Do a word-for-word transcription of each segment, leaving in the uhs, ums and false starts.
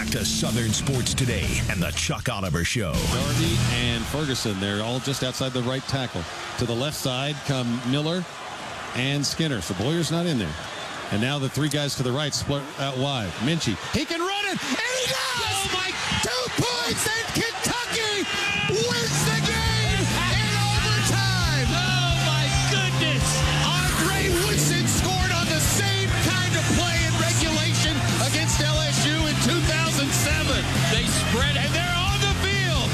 Back to Southern Sports Today and the Chuck Oliver Show. Darby and Ferguson, they're all just outside the right tackle. To the left side come Miller and Skinner. So Boyer's not in there. And now the three guys to the right split out wide. Minchie, he can run it, and he does! Oh, my, two points, and Kentucky wins the game in overtime! Oh, my goodness! Andre Woodson scored on the same kind of play in regulation against L S U in two thousand seven. They spread, and they're on the field!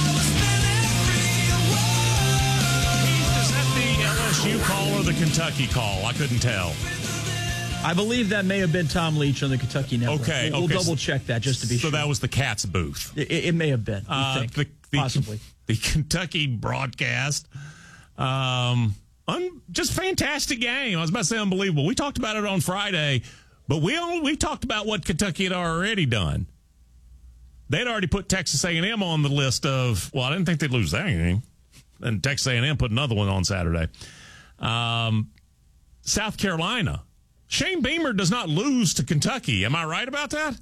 Is that the L S U call or the Kentucky call? I couldn't tell. I believe that may have been Tom Leach on the Kentucky Network. Okay, we'll, okay. we'll double check that just to be so sure. So that was the Cats booth. It, it may have been. Uh, think, the, the, possibly the Kentucky broadcast. Um, un, just fantastic game. I was about to say unbelievable. We talked about it on Friday, but we only, we talked about what Kentucky had already done. They'd already put Texas A and M on the list of. Well, I didn't think they'd lose that game. And Texas A and M put another one on Saturday. Um, South Carolina. Shane Beamer does not lose to Kentucky. Am I right about that?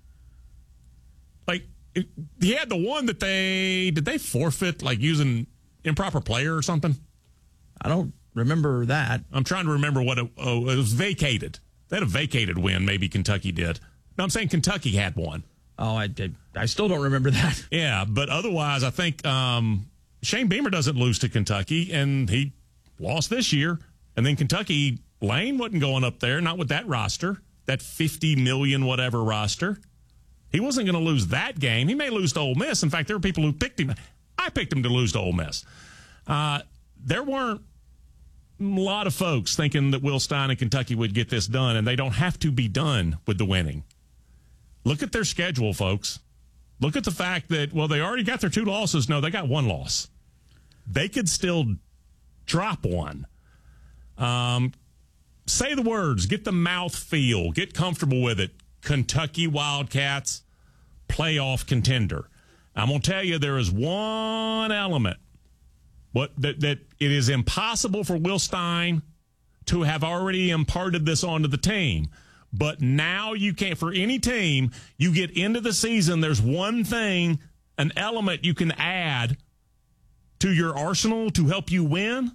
Like, it, he had the one that they, did they forfeit, like, using improper player or something? I don't remember that. I'm trying to remember what it, oh, it was vacated. They had a vacated win, maybe Kentucky did. No, I'm saying Kentucky had one. Oh, I did. I still don't remember that. Yeah, but otherwise, I think um, Shane Beamer doesn't lose to Kentucky, and he lost this year. And then Kentucky, Lane wasn't going up there, not with that roster, that fifty million whatever roster. He wasn't going to lose that game. He may lose to Ole Miss. In fact, there were people who picked him. I picked him to lose to Ole Miss. Uh, there weren't a lot of folks thinking that Will Stein and Kentucky would get this done, and they don't have to be done with the winning. Look at their schedule, folks. Look at the fact that, well, they already got their two losses. No, they got one loss. They could still drop one. Um, say the words, get the mouth feel, get comfortable with it. Kentucky Wildcats, playoff contender. I'm going to tell you there is one element what that, that it is impossible for Will Stein to have already imparted this onto the team. But now you can't, for any team, you get into the season, there's one thing, an element you can add to your arsenal to help you win.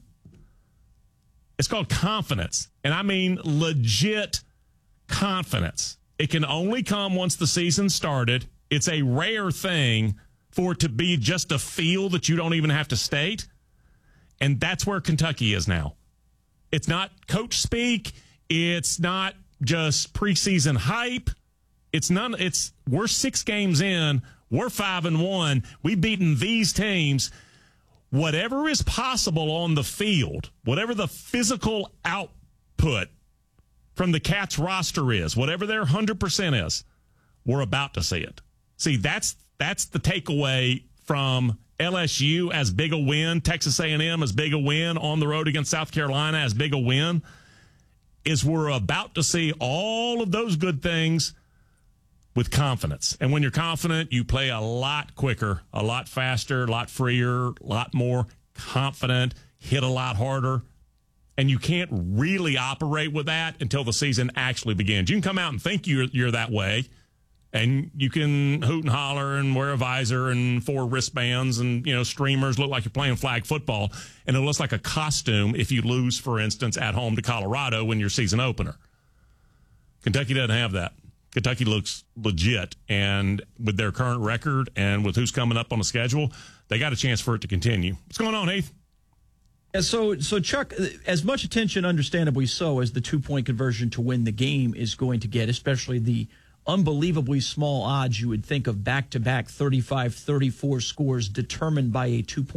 It's called confidence. And I mean legit confidence. It can only come once the season started. It's a rare thing for it to be just a feel that you don't even have to state. And that's where Kentucky is now. It's not coach speak. It's not just preseason hype. It's none. It's we're six games in. We're five and one. We've beaten these teams. Whatever is possible on the field, whatever the physical output from the Cats roster is, whatever their one hundred percent is, we're about to see it. See, that's that's the takeaway from L S U as big a win, Texas A and M as big a win, on the road against South Carolina as big a win, is we're about to see all of those good things with confidence. And when you're confident, you play a lot quicker, a lot faster, a lot freer, a lot more confident, hit a lot harder. And you can't really operate with that until the season actually begins. You can come out and think you're you're that way, and you can hoot and holler and wear a visor and four wristbands and, you know, streamers, look like you're playing flag football, and it looks like a costume if you lose, for instance, at home to Colorado in your season opener. Kentucky doesn't have that. Kentucky looks legit, and with their current record and with who's coming up on the schedule, they got a chance for it to continue. What's going on, Heath? Yeah, so, so Chuck, as much attention, understandably so, as the two-point conversion to win the game is going to get, especially the unbelievably small odds you would think of back-to-back thirty-five thirty-four scores determined by a two-point